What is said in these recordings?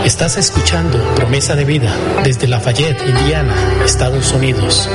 Estás escuchando Promesa de Vida desde Lafayette, Indiana, Estados Unidos.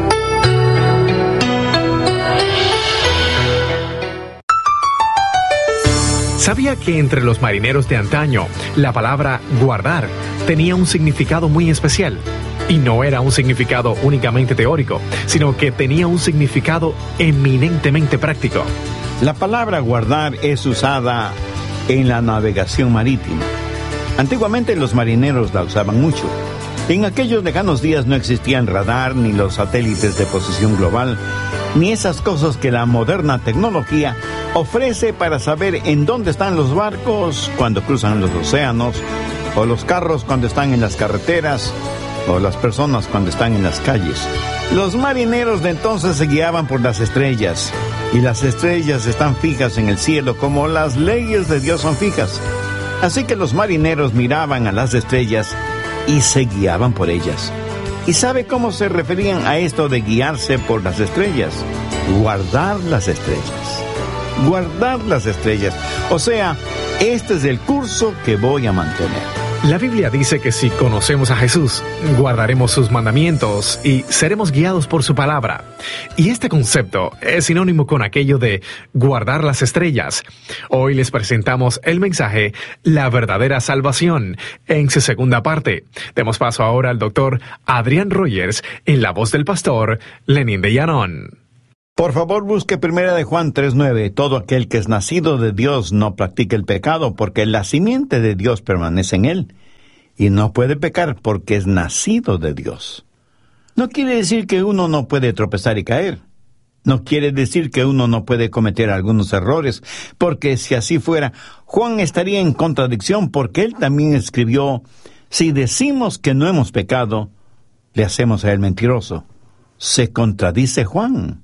¿Sabía que entre los marineros de antaño, la palabra guardar tenía un significado muy especial? Y no era un significado únicamente teórico, sino que tenía un significado eminentemente práctico. La palabra guardar es usada en la navegación marítima. Antiguamente los marineros la usaban mucho. En aquellos lejanos días no existían radar, ni los satélites de posición global, ni esas cosas que la moderna tecnología ofrece para saber en dónde están los barcos cuando cruzan los océanos, o los carros cuando están en las carreteras, o las personas cuando están en las calles. Los marineros de entonces se guiaban por las estrellas, y las estrellas están fijas en el cielo como las leyes de Dios son fijas. Así que los marineros miraban a las estrellas y se guiaban por ellas. ¿Y sabe cómo se referían a esto de guiarse por las estrellas? Guardar las estrellas. Guardar las estrellas. O sea, este es el curso que voy a mantener. La Biblia dice que si conocemos a Jesús, guardaremos sus mandamientos y seremos guiados por su palabra. Y este concepto es sinónimo con aquello de guardar las estrellas. Hoy les presentamos el mensaje La verdadera salvación en su segunda parte. Demos paso ahora al doctor Adrián Rogers en la voz del pastor Lenín de Llanón. Por favor, busque 1 Juan 3:9. Todo aquel que es nacido de Dios no practica el pecado, porque la simiente de Dios permanece en él, y no puede pecar porque es nacido de Dios. No quiere decir que uno no puede tropezar y caer. No quiere decir que uno no puede cometer algunos errores, porque si así fuera, Juan estaría en contradicción, porque él también escribió: si decimos que no hemos pecado, le hacemos a él mentiroso. ¿Se contradice Juan?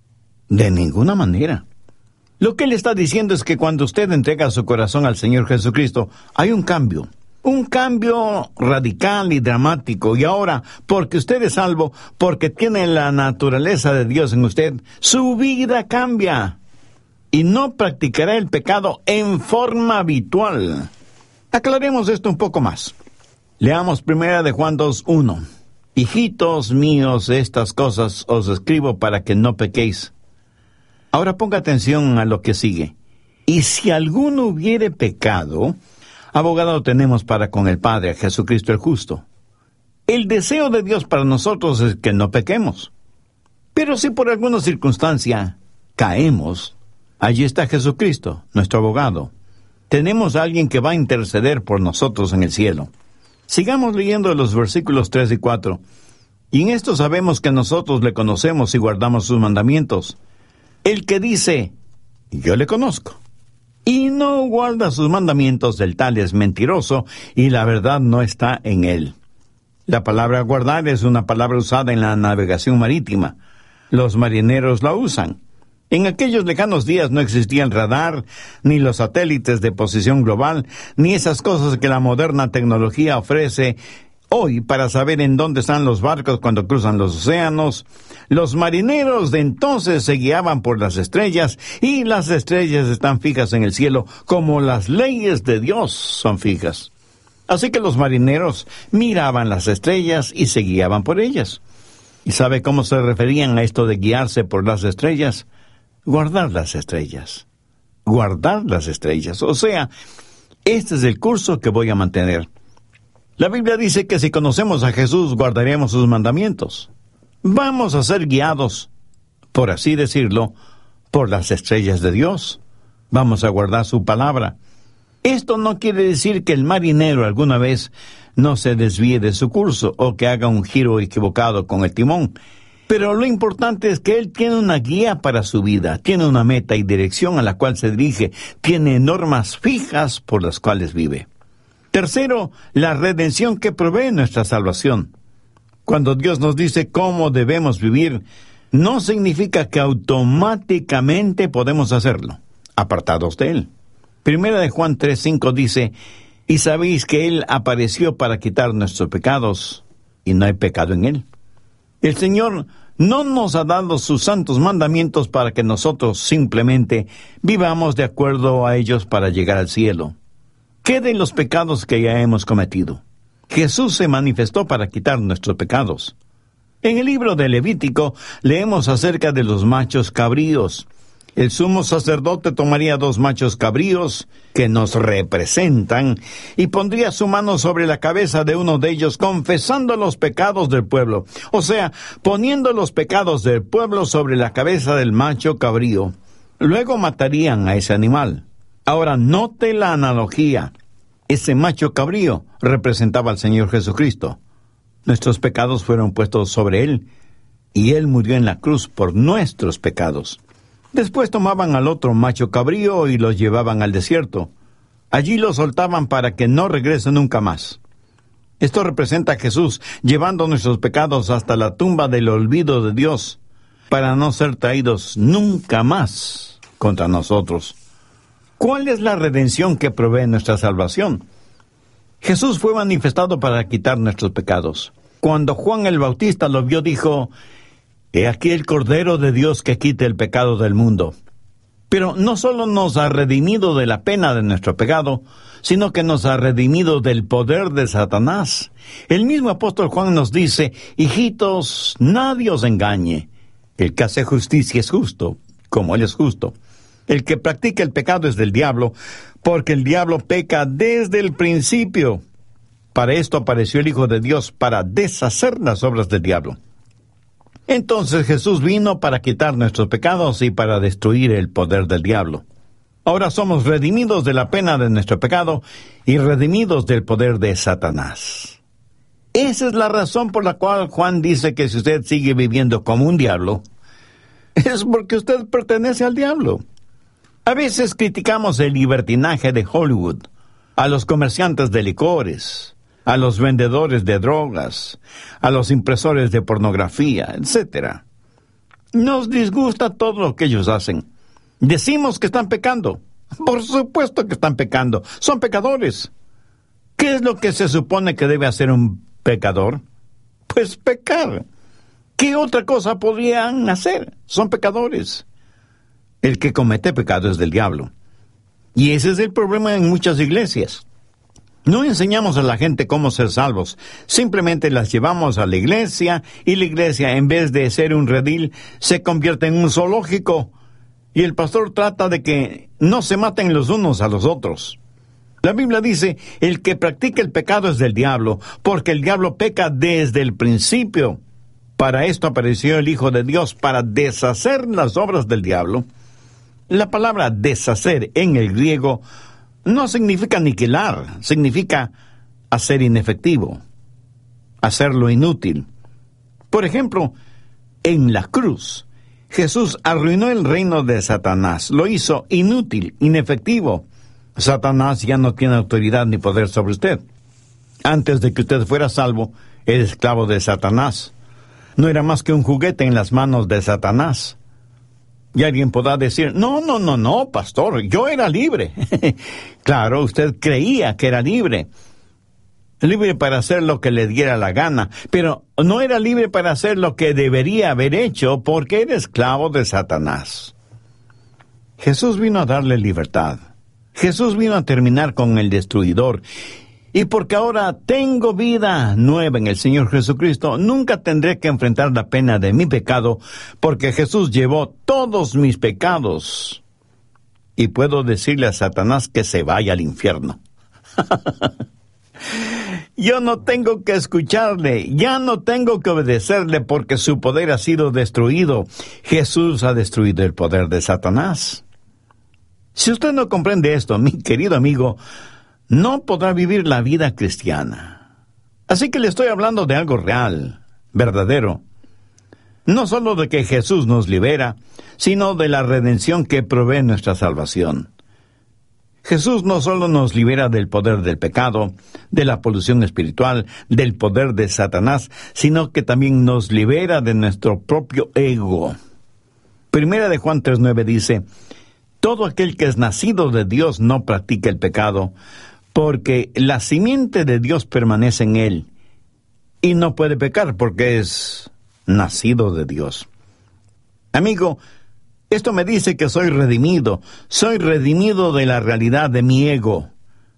De ninguna manera. Lo que él está diciendo es que cuando usted entrega su corazón al Señor Jesucristo, hay un cambio radical y dramático. Y ahora, porque usted es salvo, porque tiene la naturaleza de Dios en usted, su vida cambia. Y no practicará el pecado en forma habitual. Aclaremos esto un poco más. Leamos 1 Juan 2:1. Hijitos míos, estas cosas os escribo para que no pequéis. Ahora ponga atención a lo que sigue. Y si alguno hubiere pecado, abogado tenemos para con el Padre, a Jesucristo el justo. El deseo de Dios para nosotros es que no pequemos. Pero si por alguna circunstancia caemos, allí está Jesucristo, nuestro abogado. Tenemos a alguien que va a interceder por nosotros en el cielo. Sigamos leyendo los versículos 3 y 4. Y en esto sabemos que nosotros le conocemos y guardamos sus mandamientos. El que dice, yo le conozco, y no guarda sus mandamientos, del tal es mentiroso, y la verdad no está en él. La palabra guardar es una palabra usada en la navegación marítima. Los marineros la usan. En aquellos lejanos días no existían radar, ni los satélites de posición global, ni esas cosas que la moderna tecnología ofrece hoy para saber en dónde están los barcos cuando cruzan los océanos. Los marineros de entonces se guiaban por las estrellas, y las estrellas están fijas en el cielo como las leyes de Dios son fijas. Así que los marineros miraban las estrellas y se guiaban por ellas. ¿Y sabe cómo se referían a esto de guiarse por las estrellas? Guardar las estrellas. Guardar las estrellas. O sea, este es el curso que voy a mantener. La Biblia dice que si conocemos a Jesús, guardaremos sus mandamientos. Vamos a ser guiados, por así decirlo, por las estrellas de Dios. Vamos a guardar su palabra. Esto no quiere decir que el marinero alguna vez no se desvíe de su curso o que haga un giro equivocado con el timón. Pero lo importante es que él tiene una guía para su vida, tiene una meta y dirección a la cual se dirige, tiene normas fijas por las cuales vive. Tercero, la redención que provee nuestra salvación. Cuando Dios nos dice cómo debemos vivir, no significa que automáticamente podemos hacerlo, apartados de Él. 1 Juan 3:5 dice, y sabéis que Él apareció para quitar nuestros pecados, y no hay pecado en Él. El Señor no nos ha dado sus santos mandamientos para que nosotros simplemente vivamos de acuerdo a ellos para llegar al cielo. ¿Qué de los pecados que ya hemos cometido? Jesús se manifestó para quitar nuestros pecados. En el libro de Levítico leemos acerca de los machos cabríos. El sumo sacerdote tomaría 2 machos cabríos que nos representan y pondría su mano sobre la cabeza de uno de ellos, confesando los pecados del pueblo. O sea, poniendo los pecados del pueblo sobre la cabeza del macho cabrío. Luego matarían a ese animal. Ahora, note la analogía. Ese macho cabrío representaba al Señor Jesucristo. Nuestros pecados fueron puestos sobre él, y él murió en la cruz por nuestros pecados. Después tomaban al otro macho cabrío y los llevaban al desierto. Allí los soltaban para que no regrese nunca más. Esto representa a Jesús llevando nuestros pecados hasta la tumba del olvido de Dios, para no ser traídos nunca más contra nosotros. ¿Cuál es la redención que provee nuestra salvación? Jesús fue manifestado para quitar nuestros pecados. Cuando Juan el Bautista lo vio, dijo: «He aquí el Cordero de Dios que quite el pecado del mundo». Pero no solo nos ha redimido de la pena de nuestro pecado, sino que nos ha redimido del poder de Satanás. El mismo apóstol Juan nos dice: «Hijitos, nadie os engañe. El que hace justicia es justo, como él es justo. El que practica el pecado es del diablo, porque el diablo peca desde el principio. Para esto apareció el Hijo de Dios, para deshacer las obras del diablo». Entonces Jesús vino para quitar nuestros pecados y para destruir el poder del diablo. Ahora somos redimidos de la pena de nuestro pecado y redimidos del poder de Satanás. Esa es la razón por la cual Juan dice que si usted sigue viviendo como un diablo, es porque usted pertenece al diablo. A veces criticamos el libertinaje de Hollywood, a los comerciantes de licores, a los vendedores de drogas, a los impresores de pornografía, etc. Nos disgusta todo lo que ellos hacen. Decimos que están pecando. Por supuesto que están pecando. Son pecadores. ¿Qué es lo que se supone que debe hacer un pecador? Pues pecar. ¿Qué otra cosa podrían hacer? Son pecadores. El que comete pecado es del diablo. Y ese es el problema en muchas iglesias. No enseñamos a la gente cómo ser salvos. Simplemente las llevamos a la iglesia y la iglesia, en vez de ser un redil, se convierte en un zoológico. Y el pastor trata de que no se maten los unos a los otros. La Biblia dice: el que practica el pecado es del diablo, porque el diablo peca desde el principio. Para esto apareció el Hijo de Dios, para deshacer las obras del diablo. La palabra deshacer en el griego no significa aniquilar, significa hacer inefectivo, hacerlo inútil. Por ejemplo, en la cruz, Jesús arruinó el reino de Satanás, lo hizo inútil, inefectivo. Satanás ya no tiene autoridad ni poder sobre usted. Antes de que usted fuera salvo, era esclavo de Satanás. No era más que un juguete en las manos de Satanás. Y alguien podrá decir: no, pastor, yo era libre. Claro, usted creía que era libre. Libre para hacer lo que le diera la gana, pero no era libre para hacer lo que debería haber hecho porque era esclavo de Satanás. Jesús vino a darle libertad. Jesús vino a terminar con el destruidor. Y porque ahora tengo vida nueva en el Señor Jesucristo, nunca tendré que enfrentar la pena de mi pecado, porque Jesús llevó todos mis pecados. Y puedo decirle a Satanás que se vaya al infierno. Yo no tengo que escucharle, ya no tengo que obedecerle, porque su poder ha sido destruido. Jesús ha destruido el poder de Satanás. Si usted no comprende esto, mi querido amigo, no podrá vivir la vida cristiana. Así que le estoy hablando de algo real, verdadero. No solo de que Jesús nos libera, sino de la redención que provee nuestra salvación. Jesús no solo nos libera del poder del pecado, de la polución espiritual, del poder de Satanás, sino que también nos libera de nuestro propio ego. Primera de Juan 3:9 dice: todo aquel que es nacido de Dios no practica el pecado, porque la simiente de Dios permanece en él, y no puede pecar porque es nacido de Dios. Amigo, esto me dice que soy redimido de la realidad de mi ego.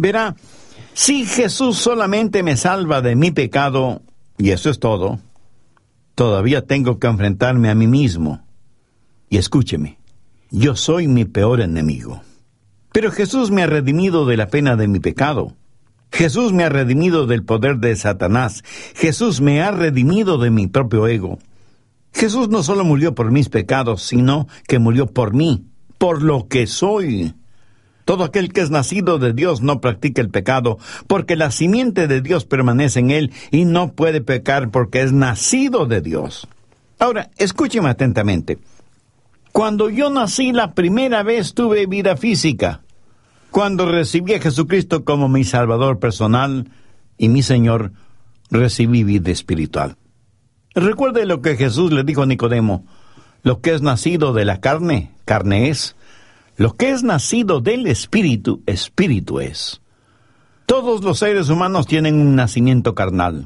Verá, si Jesús solamente me salva de mi pecado, y eso es todo, todavía tengo que enfrentarme a mí mismo. Y escúcheme, yo soy mi peor enemigo. Pero Jesús me ha redimido de la pena de mi pecado. Jesús me ha redimido del poder de Satanás. Jesús me ha redimido de mi propio ego. Jesús no solo murió por mis pecados, sino que murió por mí, por lo que soy. Todo aquel que es nacido de Dios no practica el pecado, porque la simiente de Dios permanece en él y no puede pecar porque es nacido de Dios. Ahora, escúcheme atentamente. Cuando yo nací la primera vez tuve vida física. Cuando recibí a Jesucristo como mi Salvador personal y mi Señor, recibí vida espiritual. Recuerde lo que Jesús le dijo a Nicodemo: lo que es nacido de la carne, carne es. Lo que es nacido del Espíritu, Espíritu es. Todos los seres humanos tienen un nacimiento carnal.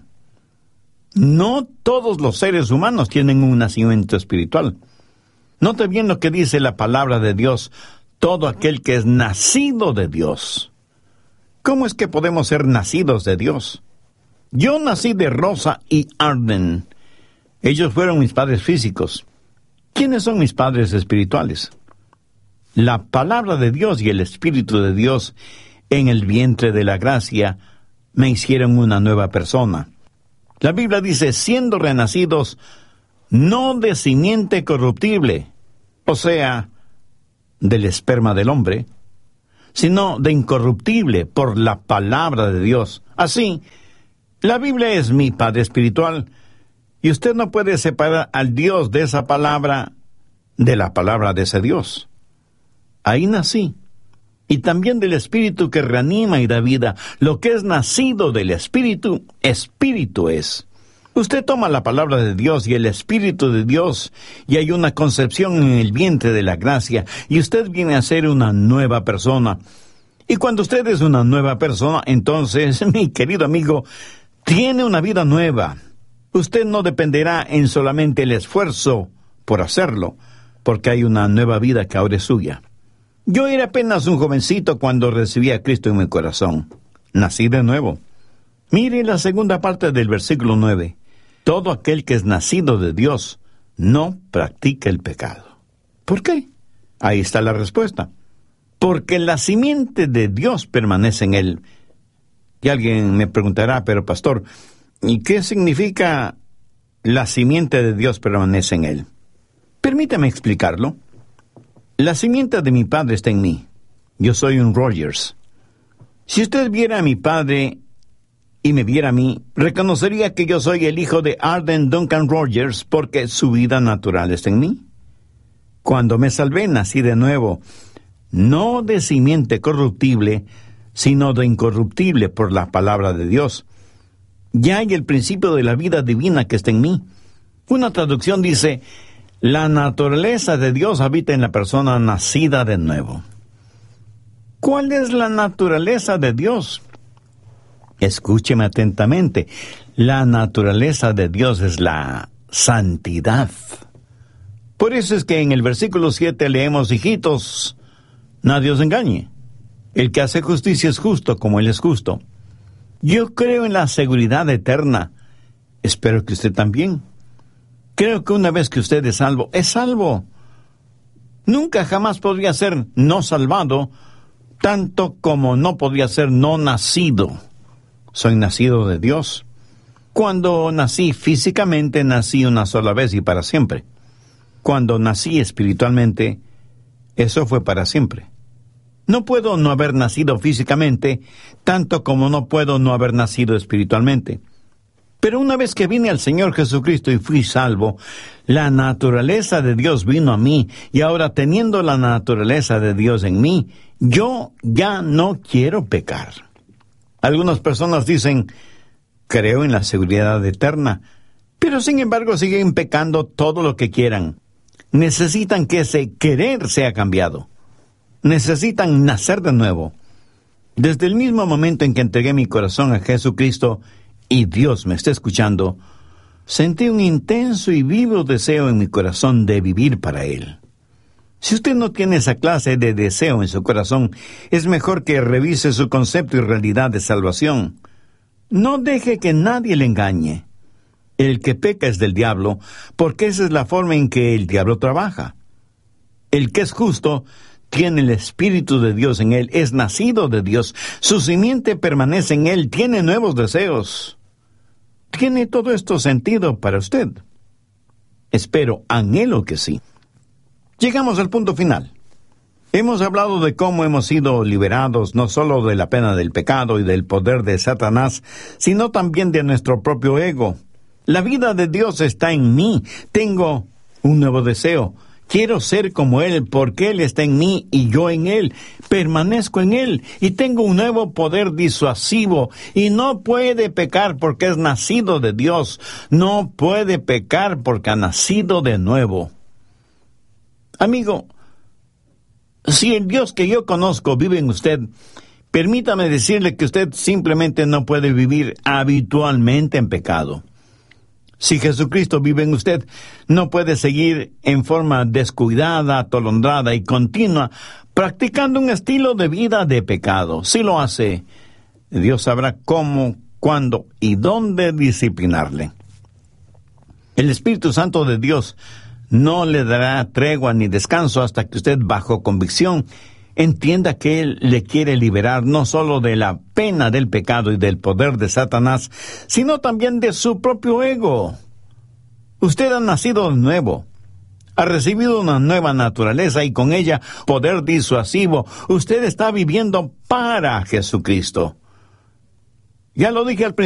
No todos los seres humanos tienen un nacimiento espiritual. Note bien lo que dice la palabra de Dios: todo aquel que es nacido de Dios. ¿Cómo es que podemos ser nacidos de Dios? Yo nací de Rosa y Arden. Ellos fueron mis padres físicos. ¿Quiénes son mis padres espirituales? La palabra de Dios y el Espíritu de Dios en el vientre de la gracia me hicieron una nueva persona. La Biblia dice, siendo renacidos, no de simiente corruptible, o sea, del esperma del hombre, sino de incorruptible por la palabra de Dios. Así, la Biblia es mi Padre espiritual, y usted no puede separar al Dios de esa palabra de la palabra de ese Dios. Ahí nací, y también del Espíritu que reanima y da vida. Lo que es nacido del Espíritu, Espíritu es. Usted toma la palabra de Dios y el Espíritu de Dios, y hay una concepción en el vientre de la gracia, y usted viene a ser una nueva persona. Y cuando usted es una nueva persona, entonces, mi querido amigo, tiene una vida nueva. Usted no dependerá en solamente el esfuerzo por hacerlo, porque hay una nueva vida que ahora es suya. Yo era apenas un jovencito cuando recibí a Cristo en mi corazón. Nací de nuevo. Mire la segunda parte del versículo 9. Todo aquel que es nacido de Dios no practica el pecado. ¿Por qué? Ahí está la respuesta. Porque la simiente de Dios permanece en él. Y alguien me preguntará, pero pastor, ¿y qué significa la simiente de Dios permanece en él? Permítame explicarlo. La simiente de mi padre está en mí. Yo soy un Rogers. Si usted viera a mi padre y me viera a mí, reconocería que yo soy el hijo de Arden Duncan Rogers porque su vida natural está en mí. Cuando me salvé, nací de nuevo, no de simiente corruptible, sino de incorruptible por la palabra de Dios. Ya hay el principio de la vida divina que está en mí. Una traducción dice: la naturaleza de Dios habita en la persona nacida de nuevo. ¿Cuál es la naturaleza de Dios? Escúcheme atentamente. La naturaleza de Dios es la santidad. Por eso es que en el versículo 7 leemos: hijitos, nadie os engañe. El que hace justicia es justo como Él es justo. Yo creo en la seguridad eterna. Espero que usted también. Creo que una vez que usted es salvo, es salvo. Nunca jamás podría ser no salvado, tanto como no podría ser no nacido. Soy nacido de Dios. Cuando nací físicamente, nací una sola vez y para siempre. Cuando nací espiritualmente, eso fue para siempre. No puedo no haber nacido físicamente, tanto como no puedo no haber nacido espiritualmente. Pero una vez que vine al Señor Jesucristo y fui salvo, la naturaleza de Dios vino a mí, y ahora teniendo la naturaleza de Dios en mí, yo ya no quiero pecar. Algunas personas dicen: creo en la seguridad eterna, pero sin embargo siguen pecando todo lo que quieran. Necesitan que ese querer sea cambiado. Necesitan nacer de nuevo. Desde el mismo momento en que entregué mi corazón a Jesucristo, y Dios me está escuchando, sentí un intenso y vivo deseo en mi corazón de vivir para Él. Si usted no tiene esa clase de deseo en su corazón, es mejor que revise su concepto y realidad de salvación. No deje que nadie le engañe. El que peca es del diablo, porque esa es la forma en que el diablo trabaja. El que es justo tiene el Espíritu de Dios en él, es nacido de Dios, su simiente permanece en él, tiene nuevos deseos. ¿Tiene todo esto sentido para usted? Espero, anhelo que sí. Llegamos al punto final. Hemos hablado de cómo hemos sido liberados no solo de la pena del pecado y del poder de Satanás, sino también de nuestro propio ego. La vida de Dios está en mí. Tengo un nuevo deseo. Quiero ser como Él porque Él está en mí y yo en Él. Permanezco en Él y tengo un nuevo poder disuasivo. Y no puede pecar porque es nacido de Dios. No puede pecar porque ha nacido de nuevo. Amigo, si el Dios que yo conozco vive en usted, permítame decirle que usted simplemente no puede vivir habitualmente en pecado. Si Jesucristo vive en usted, no puede seguir en forma descuidada, atolondrada y continua, practicando un estilo de vida de pecado. Si lo hace, Dios sabrá cómo, cuándo y dónde disciplinarle. El Espíritu Santo de Dios no le dará tregua ni descanso hasta que usted, bajo convicción, entienda que Él le quiere liberar no solo de la pena del pecado y del poder de Satanás, sino también de su propio ego. Usted ha nacido de nuevo, ha recibido una nueva naturaleza y con ella poder disuasivo. Usted está viviendo para Jesucristo. Ya lo dije al principio.